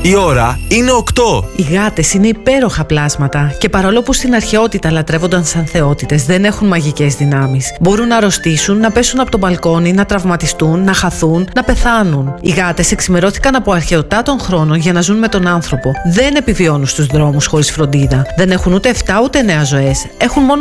Η ώρα είναι 8. Οι γάτες είναι υπέροχα πλάσματα και παρόλο που στην αρχαιότητα λατρεύονταν σαν θεότητες, δεν έχουν μαγικές δυνάμεις. Μπορούν να αρρωστήσουν, να πέσουν από το μπαλκόνι, να τραυματιστούν, να χαθούν, να πεθάνουν. Οι γάτες εξημερώθηκαν από αρχαιοτά των χρόνων για να ζουν με τον άνθρωπο. Δεν επιβιώνουν στους δρόμους χωρίς φροντίδα. Δεν έχουν ούτε 7 ούτε 9 ζωές. Έχουν μόνο